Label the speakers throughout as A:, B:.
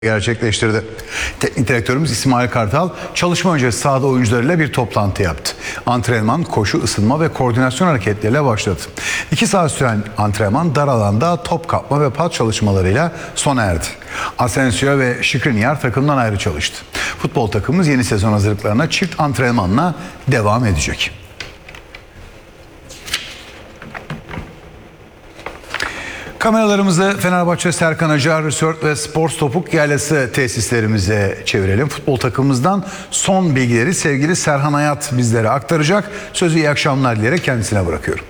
A: gerçekleştirdi. Teknik direktörümüz İsmail Kartal çalışma öncesi sahada oyuncularıyla bir toplantı yaptı. Antrenman, koşu, ısınma ve koordinasyon hareketleriyle başladı. 2 saat süren antrenman dar alanda top kapma ve pas çalışmalarıyla sona erdi. Asensio ve Skriniar takımdan ayrı çalıştı. Futbol takımımız yeni sezon hazırlıklarına çift antrenmanla devam edecek. Kameralarımızı Fenerbahçe Serkan Acar Resort ve Sports Topuk Yaylası tesislerimize çevirelim. Futbol takımımızdan son bilgileri sevgili Serhan Hayat bizlere aktaracak. Sözü iyi akşamlar dileyerek kendisine bırakıyorum.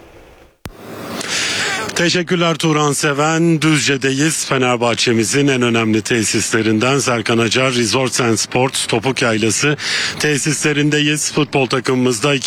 B: Teşekkürler Turan Seven. Düzce'deyiz. Fenerbahçe'mizin en önemli tesislerinden Serkan Acar Resort and Sports Topuk Yaylası tesislerindeyiz. Futbol takımımızda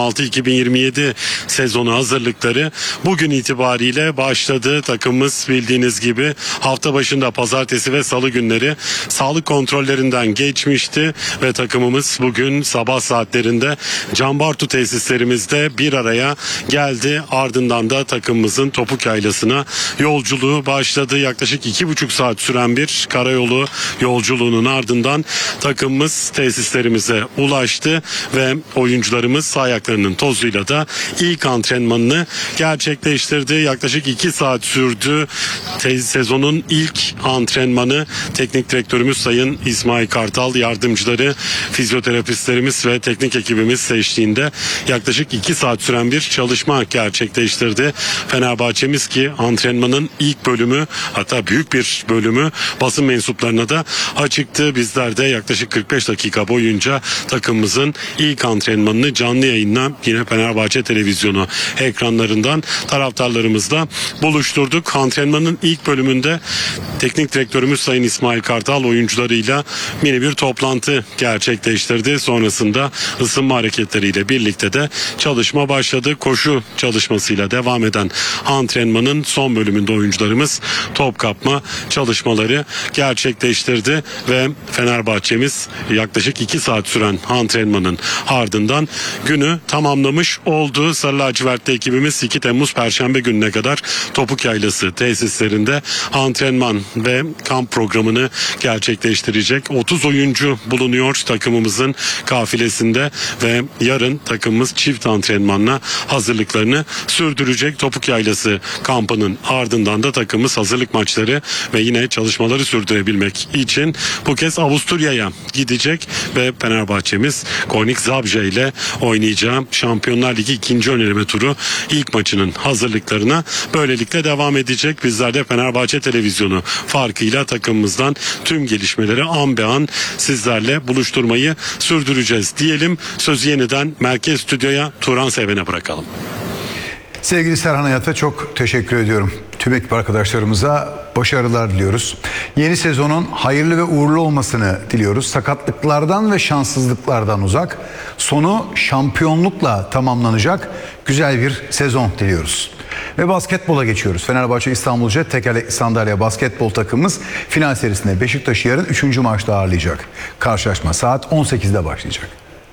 B: 2026-2027 sezonu hazırlıkları bugün itibariyle başladı. Takımımız bildiğiniz gibi hafta başında pazartesi ve salı günleri sağlık kontrollerinden geçmişti ve takımımız bugün sabah saatlerinde Canbartu tesislerimizde bir araya geldi. Ardından da takımımızın Topuk Yaylası'na yolculuğu başladı. Yaklaşık 2,5 saat süren bir karayolu yolculuğunun ardından takımımız tesislerimize ulaştı ve oyuncularımız ayaklarının tozuyla da ilk antrenmanını gerçekleştirdi. Yaklaşık 2 saat sürdü. Sezonun ilk antrenmanı teknik direktörümüz Sayın İsmail Kartal, yardımcıları, fizyoterapistlerimiz ve teknik ekibimiz eşliğinde yaklaşık 2 saat süren bir çalışma gerçekleştirdi. Fenerbahçe'miz ki antrenmanın ilk bölümü, hatta büyük bir bölümü basın mensuplarına da açıktı. Bizler de yaklaşık 45 dakika boyunca takımımızın ilk antrenmanını canlı yayınla yine Fenerbahçe televizyonu ekranlarından taraftarlarımızla buluşturduk. Antrenmanın ilk bölümünde teknik direktörümüz Sayın İsmail Kartal oyuncularıyla mini bir toplantı gerçekleştirdi. Sonrasında ısınma hareketleriyle birlikte de çalışma başladı. Koşu çalışmasıyla devam eden antrenmanın son bölümünde oyuncularımız top kapma çalışmaları gerçekleştirdi ve Fenerbahçe'miz yaklaşık 2 saat süren antrenmanın ardından günü tamamlamış oldu. Sarı lacivertli ekibimiz 2 Temmuz Perşembe gününe kadar Topuk Yaylası tesislerinde antrenman ve kamp programını gerçekleştirecek. 30 oyuncu bulunuyor takımımızın kafilesinde ve yarın takımımız çift antrenmanla hazırlıklarını sürdürecek. Topuk Yaylası kampının ardından da takımımız hazırlık maçları ve yine çalışmaları sürdürebilmek için bu kez Avusturya'ya gidecek ve Fenerbahçe'miz Konik Zabrze ile oynayacağı Şampiyonlar Ligi 2. ön eleme turu ilk maçının hazırlıklarına böylelikle devam edecek. Bizler de Fenerbahçe televizyonu farkıyla takımımızdan tüm gelişmeleri an be an sizlerle buluşturmayı sürdüreceğiz diyelim. Sözü yeniden Merkez Stüdyo'ya Turan Seven'e bırakalım.
A: Sevgili Serhan Hayat'a çok teşekkür ediyorum. Tüm ekip arkadaşlarımıza başarılar diliyoruz. Yeni sezonun hayırlı ve uğurlu olmasını diliyoruz. Sakatlıklardan ve şanssızlıklardan uzak, sonu şampiyonlukla tamamlanacak güzel bir sezon diliyoruz. Ve basketbola geçiyoruz. Fenerbahçe İstanbul Jet tekerlekli sandalye basketbol takımımız final serisinde Beşiktaş'ı yarın 3. maçta ağırlayacak. Karşılaşma saat 18'de başlayacak.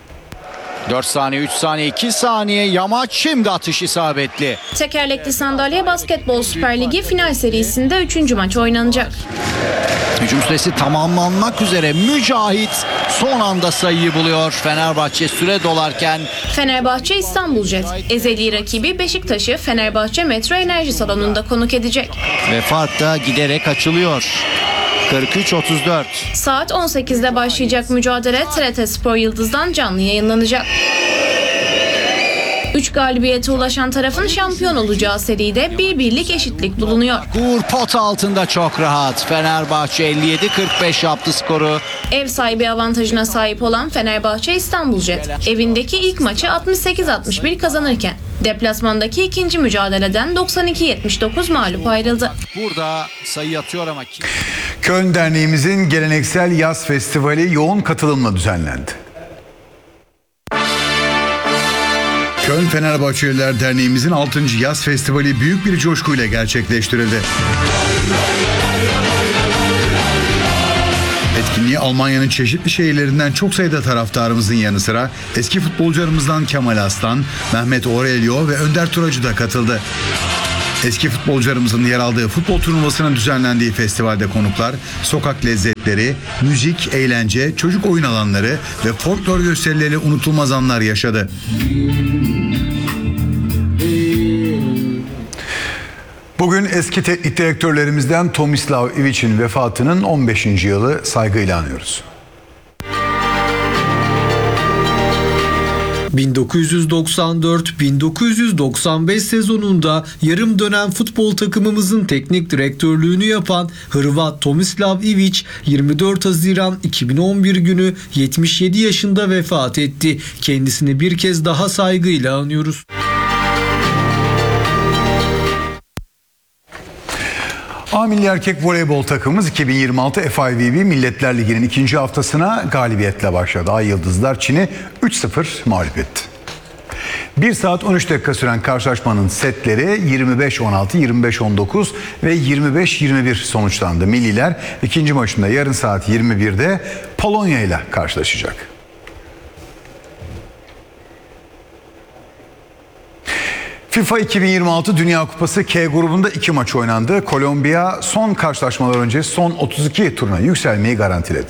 C: 4 saniye, 3 saniye, 2 saniye. Yamaç şimdi atış isabetli.
D: Tekerlekli sandalye basketbol Süper Ligi final serisinde 3. maç oynanacak.
C: Hücum süresi tamamlanmak üzere. Mücahit son anda sayıyı buluyor. Fenerbahçe süre dolarken.
D: Fenerbahçe İstanbul Jet ezeli rakibi Beşiktaş'ı Fenerbahçe Metro Enerji Salonu'nda konuk edecek.
C: Ve fark da giderek açılıyor. 43-34.
D: Saat 18'de başlayacak mücadele TRT Spor Yıldız'dan canlı yayınlanacak. 3 galibiyete ulaşan tarafın şampiyon olacağı seride bir birlik eşitlik bulunuyor.
C: Uğur pot altında çok rahat. Fenerbahçe 57-45 yaptı skoru.
D: Ev sahibi avantajına sahip olan Fenerbahçe İstanbul Jet evindeki ilk maçı 68-61 kazanırken deplasmandaki ikinci mücadeleden 92-79 mağlup ayrıldı.
C: Burada sayı atıyor ama kim?
A: Köln Derneğimizin geleneksel yaz festivali yoğun katılımla düzenlendi. Köln Fenerbahçeliler Derneğimizin 6. Yaz Festivali büyük bir coşkuyla gerçekleştirildi. Etkinliğe Almanya'nın çeşitli şehirlerinden çok sayıda taraftarımızın yanı sıra eski futbolcularımızdan Kemal Aslan, Mehmet Aurelio ve Önder Turacı da katıldı. Eski futbolcularımızın yer aldığı futbol turnuvasının düzenlendiği festivalde konuklar sokak lezzetleri, müzik, eğlence, çocuk oyun alanları ve folklor gösterileriyle unutulmaz anlar yaşadı. Bugün eski teknik direktörlerimizden Tomislav Ivic'in vefatının 15. yılı saygıyla anıyoruz.
E: 1994-1995 sezonunda yarım dönem futbol takımımızın teknik direktörlüğünü yapan Hırvat Tomislav Ivic 24 Haziran 2011 günü 77 yaşında vefat etti. Kendisini bir kez daha saygıyla anıyoruz.
A: A Milli Erkek Voleybol takımımız 2026 FIVB Milletler Ligi'nin ikinci haftasına galibiyetle başladı. Ay Yıldızlar Çin'i 3-0 mağlup etti. 1 saat 13 dakika süren karşılaşmanın setleri 25-16, 25-19 ve 25-21 sonuçlandı. Milliler ikinci maçında yarın saat 21'de Polonya ile karşılaşacak. FIFA 2026 Dünya Kupası K grubunda 2 maç oynandı. Kolombiya son karşılaşmalar önce son 32 turuna yükselmeyi garantiledi.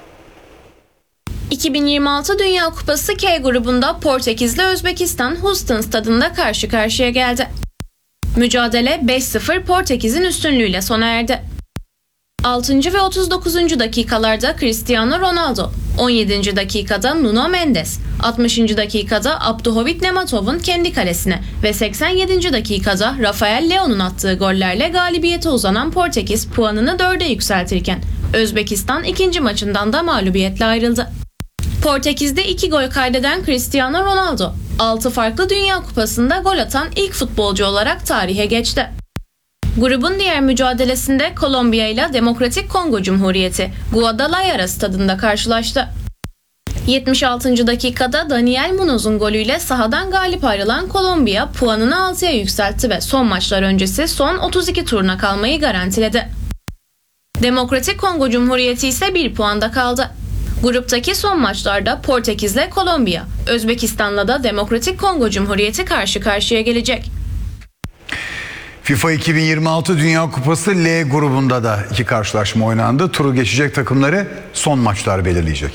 D: 2026 Dünya Kupası K grubunda Portekizli Özbekistan Houston stadında karşı karşıya geldi. Mücadele 5-0 Portekiz'in üstünlüğüyle sona erdi. 6. ve 39. dakikalarda Cristiano Ronaldo, 17. dakikada Nuno Mendes, 60. dakikada Abdülhamit Nematov'un kendi kalesine ve 87. dakikada Rafael Leo'nun attığı gollerle galibiyete uzanan Portekiz puanını 4'e yükseltirken Özbekistan ikinci maçından da mağlubiyetle ayrıldı. Portekiz'de 2 gol kaydeden Cristiano Ronaldo, 6 farklı Dünya Kupası'nda gol atan ilk futbolcu olarak tarihe geçti. Grubun diğer mücadelesinde Kolombiya ile Demokratik Kongo Cumhuriyeti Guadalajara stadında karşılaştı. 76. dakikada Daniel Munoz'un golüyle sahadan galip ayrılan Kolombiya puanını 6'ya yükseltti ve son maçlar öncesi son 32 turuna kalmayı garantiledi. Demokratik Kongo Cumhuriyeti ise 1 puanda kaldı. Gruptaki son maçlarda Portekiz'le Kolombiya, Özbekistan'la da Demokratik Kongo Cumhuriyeti karşı karşıya gelecek.
A: FIFA 2026 Dünya Kupası L grubunda da 2 karşılaşma oynandı. Turu geçecek takımları son maçlar belirleyecek.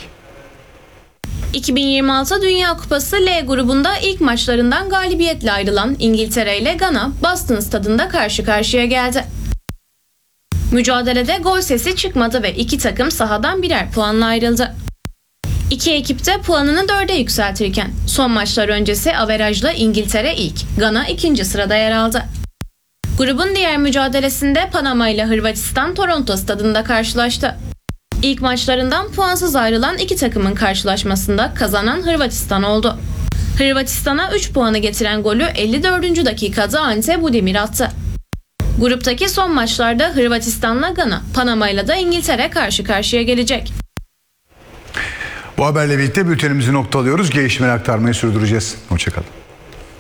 D: 2026 Dünya Kupası L grubunda ilk maçlarından galibiyetle ayrılan İngiltere ile Gana, Boston stadında karşı karşıya geldi. Mücadelede gol sesi çıkmadı ve iki takım sahadan birer puanla ayrıldı. İki ekip de puanını 4'e yükseltirken son maçlar öncesi averajla İngiltere ilk, Gana ikinci sırada yer aldı. Grubun diğer mücadelesinde Panama ile Hırvatistan Toronto stadında karşılaştı. İlk maçlarından puansız ayrılan iki takımın karşılaşmasında kazanan Hırvatistan oldu. Hırvatistan'a 3 puanı getiren golü 54. dakikada Ante Budimir attı. Gruptaki son maçlarda Hırvatistan'la Gana, Panama ile de İngiltere karşı karşıya gelecek.
A: Bu haberle birlikte bültenimizi noktalıyoruz. Gelişmeleri aktarmayı sürdüreceğiz. Hoşçakalın.